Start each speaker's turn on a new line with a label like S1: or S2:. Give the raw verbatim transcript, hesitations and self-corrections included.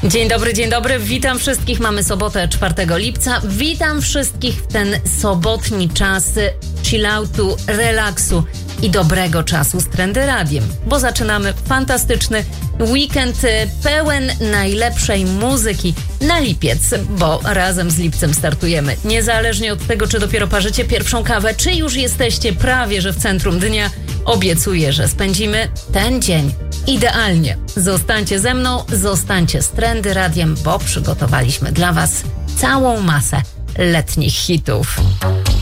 S1: Dzień dobry, dzień dobry. Witam wszystkich. Mamy sobotę czwartego lipca. Witam wszystkich w ten sobotni czas chilloutu, relaksu i dobrego czasu z Trendy Radiem, bo zaczynamy fantastyczny weekend pełen najlepszej muzyki na lipiec, bo razem z lipcem startujemy. Niezależnie od tego, czy dopiero parzycie pierwszą kawę, czy już jesteście prawie że w centrum dnia, obiecuję, że spędzimy ten dzień idealnie. Zostańcie ze mną, zostańcie z Trendy Radiem, bo przygotowaliśmy dla Was całą masę letnich hitów.